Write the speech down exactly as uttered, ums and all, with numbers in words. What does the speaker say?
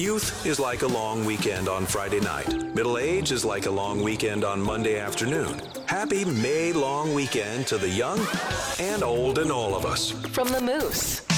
Youth is like a long weekend on Friday night. Middle age is like a long weekend on Monday afternoon. Happy May long weekend to the young and old and all of us. From the Moose.